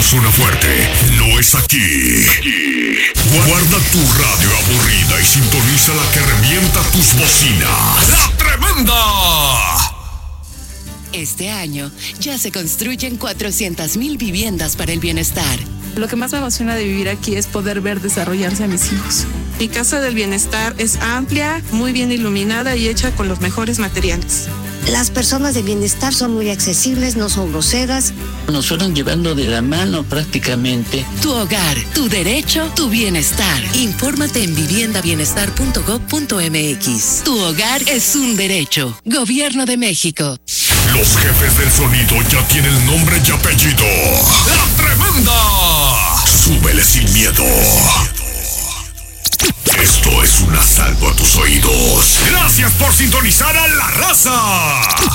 zona fuerte no es aquí. Guarda tu radio aburrida y sintoniza la que revienta tus bocinas. ¡La Tremenda! Este año ya se construyen 400,000 viviendas para el bienestar. Lo que más me emociona de vivir aquí es poder ver desarrollarse a mis hijos. Mi Casa del Bienestar es amplia, muy bien iluminada y hecha con los mejores materiales. Las personas de bienestar son muy accesibles, no son groseras. Nos fueron llevando de la mano prácticamente. Tu hogar, tu derecho, tu bienestar. Infórmate en viviendabienestar.gov.mx. Tu hogar es un derecho. Gobierno de México. Los jefes del sonido ya tienen nombre y apellido. ¡La Tremenda! Súbele sin miedo. Esto es un asalto a tus oídos. Gracias por sintonizar a La Raza.